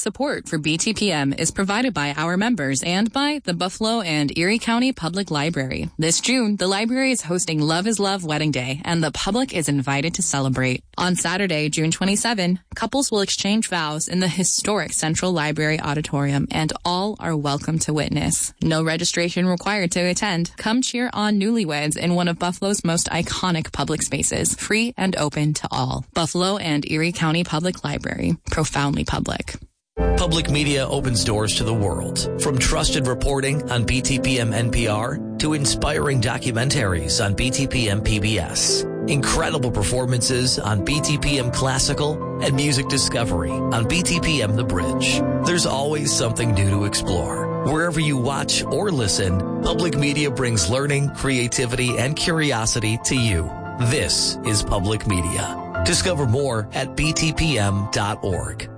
Support for BTPM is provided by our members and by the Buffalo and Erie County Public Library. This June, the library is hosting Love is Love Wedding Day, and the public is invited to celebrate. On Saturday, June 27, couples will exchange vows in the historic Central Library Auditorium, and all are welcome to witness. No registration required to attend. Come cheer on newlyweds in one of Buffalo's most iconic public spaces, free and open to all. Buffalo and Erie County Public Library, profoundly public. Public media opens doors to the world. From trusted reporting on BTPM NPR to inspiring documentaries on BTPM PBS. Incredible performances on BTPM Classical and music discovery on BTPM The Bridge. There's always something new to explore. Wherever you watch or listen, public media brings learning, creativity, and curiosity to you. This is public media. Discover more at btpm.org.